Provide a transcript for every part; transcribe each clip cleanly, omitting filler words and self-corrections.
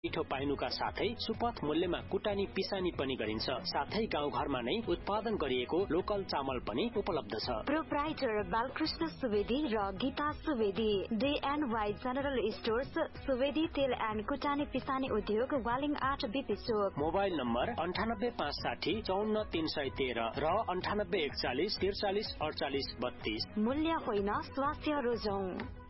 मिठो पाइनुका साथै सुपथ मूल्यमा कुटानी पिसानी पनि गरिन्छ। साथै गाउँघरमा नै उत्पादन गरिएको लोकल चामल पनि उपलब्ध छ। प्रोप्राइटर बालकृष्ण सुवेदी र Gita Subedi, day and Y general stores, Subedi तेल एन्ड कुटानी पिसानी उद्योग, वालिङ 8 बीपी चोक। मोबाइल नम्बर 9856 54313 र 9841 43 48 32। मूल्य होइन, स्वास्थ्य रोजौं।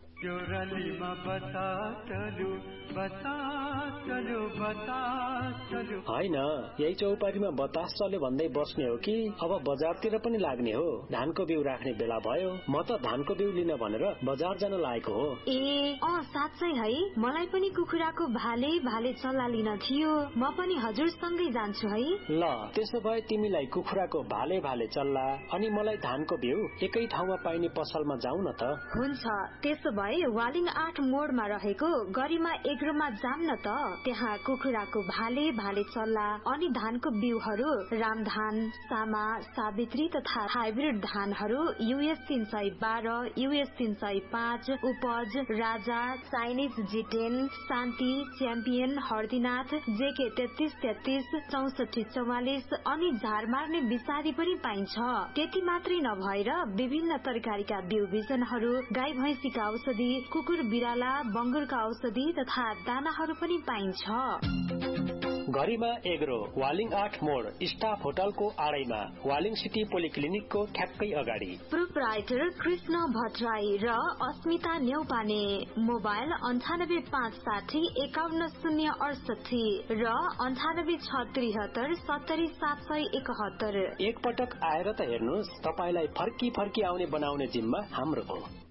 होइन, यही चौपारीमा बतास चल्यो भन्दै बस्ने हो कि अब बजारतिर पनि लाग्ने हो? धानको बिउ राख्ने बेला भयो। म त धानको बिउ लिन भनेर बजार जान लागेको हो। साँच्चै है, मलाई पनि कुखुराको भाले चल्ला लिन थियो। म पनि हजुरसँगै जान्छु है। ल, त्यसो भए तिमीलाई कुखुराको भाले चल्ला अनि मलाई धानको बिउ एकै ठाउँमा पाइने पसलमा जाउँ न त। हुन्छ, त्यसो भए वालिङ 8 मोडमा रहेको गरिमा एग्रोमा जाम न त। त्यहाँ कुखुराको भाले चल्ला अनि धानको बिउहरू, रामधान, सामा, सावित्री तथा हाइब्रिड धानहरू, US 312, US 305, उपज, राजा, चाइनिज G10, शान्ति, च्याम्पियन, हर्दीनाथ, JK 3333, 6444 अनि झार मार्ने विषादी पनि पाइन्छ। त्यति मात्रै नभएर विभिन्न तरकारीका बिउ बिजनहरू, गाई भैंसीका औषधि, कुकुर बिराला, बंगुरका औषधि तथा दानाहरू पनि पाइन्छ। गरिमा एग्रो, वालिङ 8 मोड, स्टाफ होटलको आडैमा, वालिङ सिटी पोलिक्लिनिकको ठ्याक्कै अगाडि। प्रोप्राइटर कृष्ण भट्टराई र अस्मिता न्यौपाने। मोबाइल 9856 51068 र 9876 70 771। एक पटक आएर त हेर्नुहोस्, तपाईलाई फर्की आउने बनाउने जिम्मा हाम्रो हो।